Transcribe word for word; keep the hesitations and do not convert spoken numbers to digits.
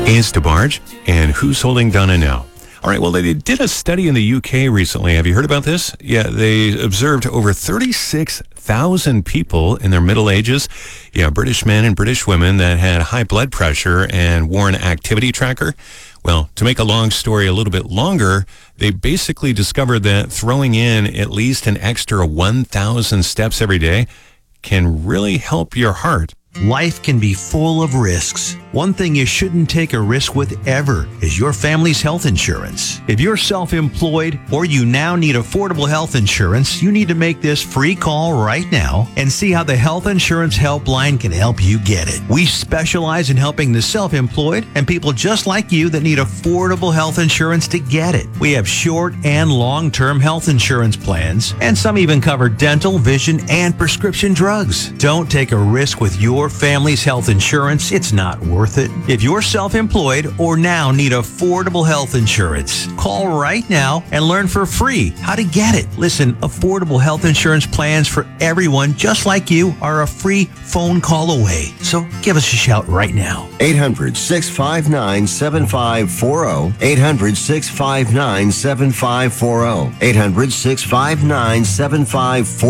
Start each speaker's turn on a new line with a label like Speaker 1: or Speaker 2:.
Speaker 1: Is DeBarge, and who's holding Donna now? All right, well, they did a study in the U K recently. Have you heard about this? Yeah, they observed over thirty-six thousand people in their middle ages, yeah, British men and British women that had high blood pressure and wore an activity tracker. Well, to make a long story a little bit longer, they basically discovered that throwing in at least an extra one thousand steps every day can really help your heart.
Speaker 2: Life can be full of risks. One thing you shouldn't take a risk with ever is your family's health insurance. If you're self-employed or you now need affordable health insurance, you need to make this free call right now and see how the Health Insurance Helpline can help you get it. We specialize in helping the self-employed and people just like you that need affordable health insurance to get it. We have short and long-term health insurance plans, and some even cover dental, vision, and prescription drugs. Don't take a risk with your family's health insurance. It's not worth it. If you're self-employed or now need affordable health insurance, call right now and learn for free how to get it. Listen, affordable health insurance plans for everyone just like you are a free phone call away. So give us a shout right now.
Speaker 3: eight hundred, six five nine, seven five four zero. eight hundred, six five nine, seven five four zero. eight hundred, six five nine, seven five four zero.